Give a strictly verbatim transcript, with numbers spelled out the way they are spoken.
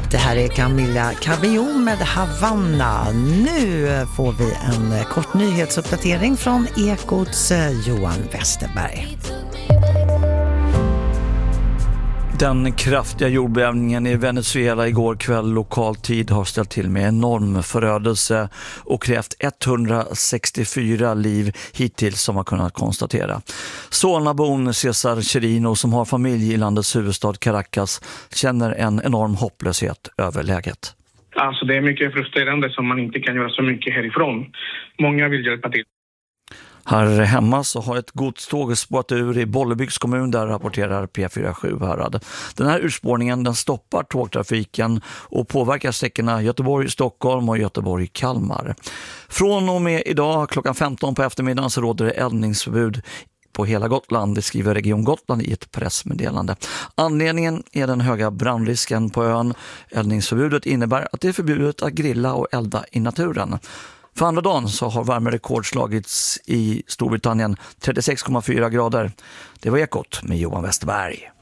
Det här är Camilla Cabello med Havanna. Nu får vi en kort nyhetsuppdatering från Ekots Johan Westerberg. Den kraftiga jordbävningen i Venezuela igår kväll lokal tid har ställt till med enorm förödelse och krävt etthundrasextiofyra liv hittills som har kunnat konstatera. Solnabon Cesar Chirino som har familj i landets huvudstad Caracas känner en enorm hopplöshet över läget. Alltså det är mycket frustrerande som man inte kan göra så mycket härifrån. Många vill hjälpa till. Här hemma så har ett godståg spårat ur i Bollebygds kommun, där rapporterar P fyra sju Härad. Den här urspårningen den stoppar tågtrafiken och påverkar sträckorna Göteborg-Stockholm och Göteborg-Kalmar. Från och med idag klockan femton på eftermiddagen så råder det eldningsförbud på hela Gotland, det skriver Region Gotland i ett pressmeddelande. Anledningen är den höga brandrisken på ön. Eldningsförbudet innebär att det är förbjudet att grilla och elda i naturen. För andra dagen så har värmerekord slagits i Storbritannien, trettiosex komma fyra grader. Det var Ekot med Johan Westerberg.